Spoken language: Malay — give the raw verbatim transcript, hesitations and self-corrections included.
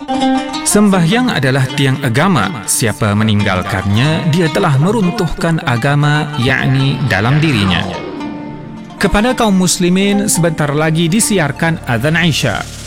Sembahyang adalah tiang agama. Siapa meninggalkannya, dia telah meruntuhkan agama, yakni dalam dirinya. Kepada kaum muslimin, sebentar lagi disiarkan azan Isya.